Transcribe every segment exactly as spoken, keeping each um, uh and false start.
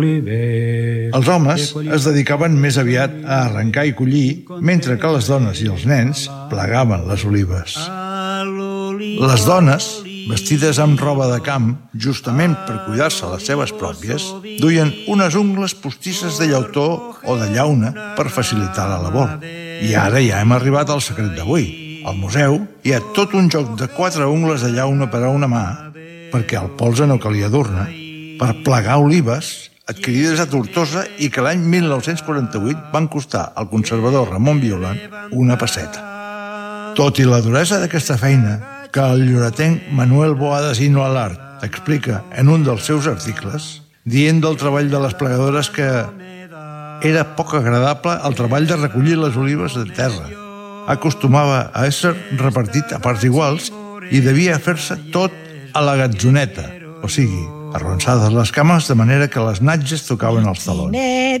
Els homes es dedicaven més aviat a arrencar i collir, mentre que les dones i els nens plegaven les olives. Les dones, vestides amb roba de camp, justament per cuidar-se les seves pròpies, duien unes ungles postisses de llautó o de llauna per facilitar la labor. I ara ja hem arribat al secret d'avui. Al museu hi ha tot un joc de quatre ungles de llauna per a una mà, perquè al polze no calia dur-ne, per plegar olives adquirides a Tortosa i que l'any mil nou-cents quaranta-vuit van costar al conservador Ramon Violant una pesseta. Tot i la duresa d'aquesta feina, que el lloretenc Manuel Boada Sino Alart explica en un dels seus articles, dient del treball de les plegadores que era poc agradable el treball de recollir les olives de terra. Acostumava a ésser repartit a parts iguals i devia fer-se tot a la gatzoneta, o sigui, arronsades les cames de manera que les natges tocaven els talons.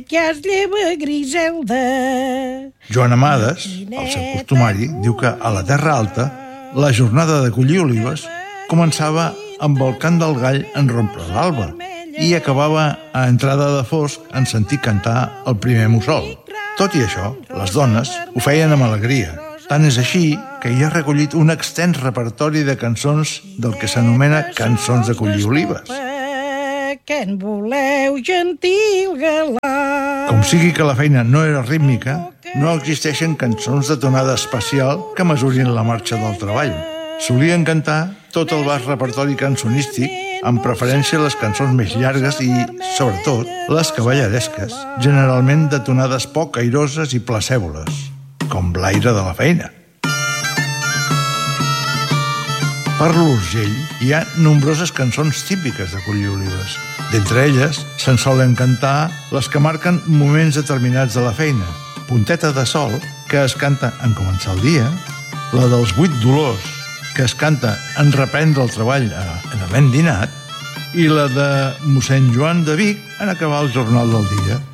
Joan Amades, el seu costumari, diu que a la Terra Alta la jornada de collir olives començava amb el cant del gall en rompre l'alba i acabava a entrada de fosc en sentir cantar el primer mussol. Tot i això, les dones ho feien amb alegria. Tant és així que hi ha recollit un extens repertori de cançons del que s'anomena cançons de collir olives. Que en voleu, gentil galà. Com sigui que la feina no era rítmica, no existeixen cançons de tonada especial que mesurin la marxa del treball. Solien cantar tot el vast repertori cançonístic, amb preferència les cançons més llargues i, sobretot, les cavalleresques, generalment de tonades poc airoses i placèvoles, com l'aire de la feina. Per l'Urgell hi ha nombroses cançons típiques de collir olives. D'entre elles, se'n solen cantar les que marquen moments determinats de la feina. Punteta de sol, que es canta en començar el dia, la dels vuit dolors, que es canta en reprendre el treball en havent dinat, i la de mossèn Joan de Vic en acabar el jornal del dia.